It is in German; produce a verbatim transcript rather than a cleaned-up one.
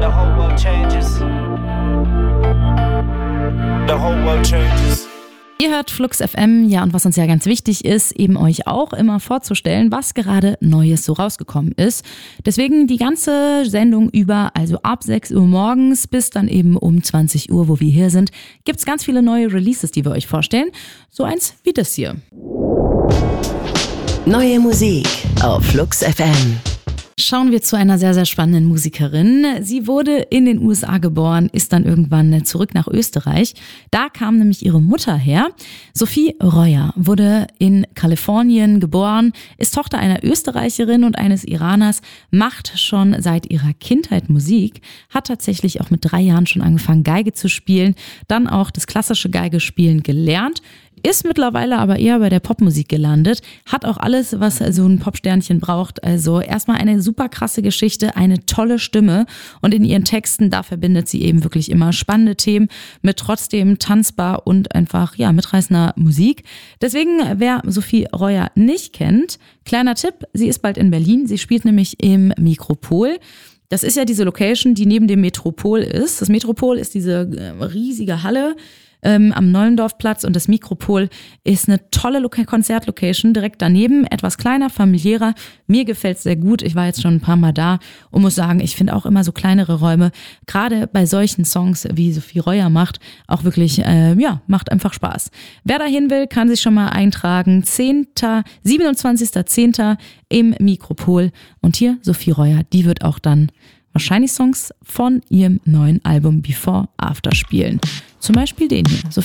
The whole world changes. The whole world changes. Ihr hört Flux F M, ja, und was uns ja ganz wichtig ist, eben euch auch immer vorzustellen, was gerade Neues so rausgekommen ist. Deswegen die ganze Sendung über, also ab sechs Uhr morgens bis dann eben um zwanzig Uhr, wo wir hier sind, gibt's ganz viele neue Releases, die wir euch vorstellen. So eins wie das hier. Neue Musik auf Flux F M. Schauen wir zu einer sehr, sehr spannenden Musikerin. Sie wurde in den U S A geboren, ist dann irgendwann zurück nach Österreich. Da kam nämlich ihre Mutter her. Sophie Royer wurde in Kalifornien geboren, ist Tochter einer Österreicherin und eines Iraners, macht schon seit ihrer Kindheit Musik, hat tatsächlich auch mit drei Jahren schon angefangen, Geige zu spielen, dann auch das klassische Geigespielen gelernt. Ist mittlerweile aber eher bei der Popmusik gelandet, hat auch alles, was so ein Popsternchen braucht. Also erstmal eine super krasse Geschichte, eine tolle Stimme und in ihren Texten, da verbindet sie eben wirklich immer spannende Themen mit trotzdem tanzbar und einfach, ja, mitreißender Musik. Deswegen, wer Sophie Royer nicht kennt, kleiner Tipp, sie ist bald in Berlin, sie spielt nämlich im Mikropol. Das ist ja diese Location, die neben dem Metropol ist. Das Metropol ist diese riesige Halle Ähm, am Nollendorfplatz und das Mikropol ist eine tolle Lo- Konzertlocation, direkt daneben, etwas kleiner, familiärer. Mir gefällt's sehr gut, ich war jetzt schon ein paar Mal da und muss sagen, ich finde auch immer so kleinere Räume, gerade bei solchen Songs, wie Sophie Royer macht, auch wirklich, äh, ja, macht einfach Spaß. Wer dahin will, kann sich schon mal eintragen, zehnter siebenundzwanzigster zehnter im Mikropol und hier Sophie Royer, die wird auch dann wahrscheinlich Songs von ihrem neuen Album Before After spielen. Zum Beispiel den hier, Sophie